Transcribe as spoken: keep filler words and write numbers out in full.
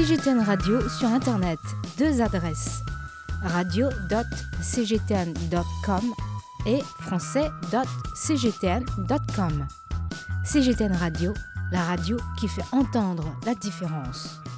G T N Radio sur Internet. Deux adresses. radio point c g t n point com et français point c g t n point com. C G T N Radio, la radio qui fait entendre la différence.